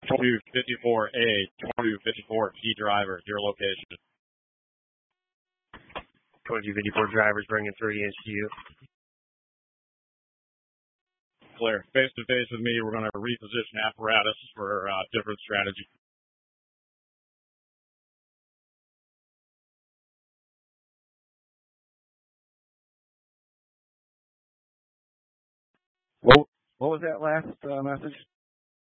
2254A, 2254 key driver, your location. 2254 drivers bringing 3-inch to you. Clear. Face to face with me, we're going to reposition apparatus for different strategy. What was that last message?